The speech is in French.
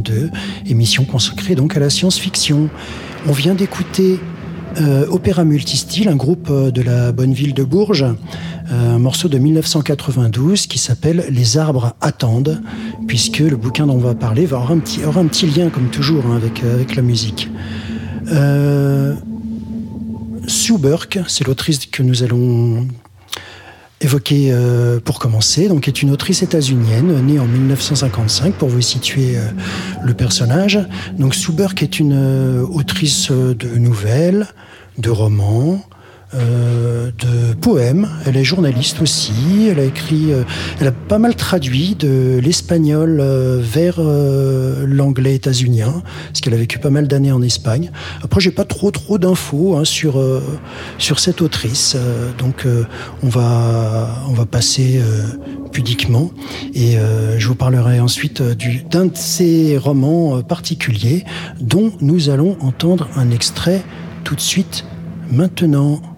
2, émission consacrée donc à la science-fiction. On vient d'écouter Opéra Multistyle, un groupe de la bonne ville de Bourges, un morceau de 1992 qui s'appelle « Les arbres attendent », puisque le bouquin dont on va parler aura un petit lien, comme toujours, avec la musique. Sue Burke, c'est l'autrice que nous allons évoquer pour commencer, donc est une autrice états-unienne née en 1955 pour vous situer le personnage. Donc Sue Burke est une autrice de nouvelles, de romans, de poèmes. Elle est journaliste aussi. Elle a écrit, elle a pas mal traduit de l'espagnol vers l'anglais états-unien, parce qu'elle a vécu pas mal d'années en Espagne. Après, j'ai pas trop d'infos sur cette autrice, donc on va passer pudiquement, et je vous parlerai ensuite d'un de ses romans particuliers, dont nous allons entendre un extrait tout de suite maintenant.